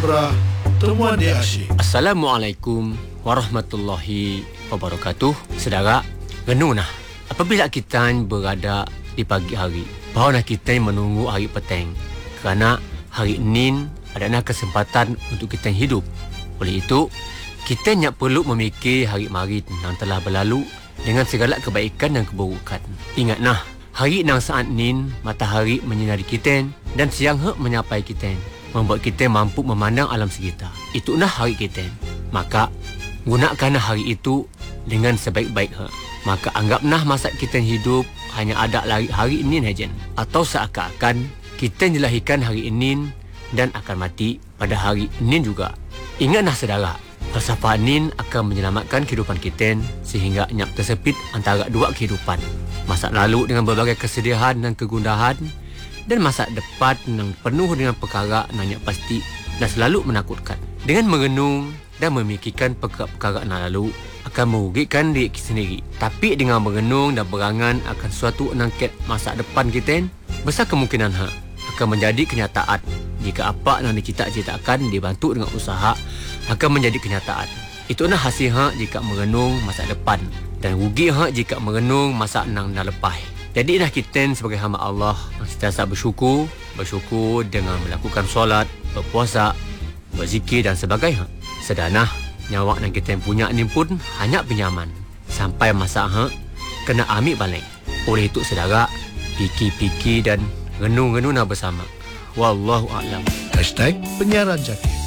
Kibrah Temuan dia Asyik. Assalamualaikum warahmatullahi wabarakatuh. Saudara, renunglah apabila kita berada di pagi hari, bahawa kita menunggu hari petang, kerana hari Isnin adalah kesempatan untuk kita hidup. Oleh itu, kita tak perlu memikir hari mari yang telah berlalu dengan segala kebaikan dan keburukan. Ingatlah, hari nang saat Isnin matahari menyinari kita dan siang menyapai kita, membuat kita mampu memandang alam sekitar. Itulah hari kita. Maka gunakanlah hari itu dengan sebaik-baik. Maka anggaplah masa kita hidup hanya ada hari Isnin saja, atau seakan-akan kita dilahirkan hari Isnin dan akan mati pada hari Isnin juga. Ingatlah saudara, falsafah Isnin akan menyelamatkan kehidupan kita sehingga nyap tersepit antara dua kehidupan. Masa lalu dengan berbagai kesedihan dan kegundahan, dan masa depan yang penuh dengan perkara yang pasti dan selalu menakutkan. Dengan merenung dan memikirkan perkara-perkara yang lalu akan merugikan diri sendiri. Tapi dengan merenung dan berangan akan suatu nangket masa depan kita, besar kemungkinan akan menjadi kenyataan. Jika apa yang dicita-citakan dibantu dengan usaha, akan menjadi kenyataan. Itulah hasil jika merenung masa depan, dan rugi jika merenung masa yang lepas. Jadilah kita sebagai hamba Allah yang sentiasa bersyukur dengan melakukan solat, berpuasa, berzikir dan sebagainya. Sedanah nyawa yang kita punya ni pun hanya pinjaman sampai masa kena ambil balik. Oleh itu saudara, fikir-fikir dan renung-renung bersama. Wallahu a'lam. #Penyiaran Jati.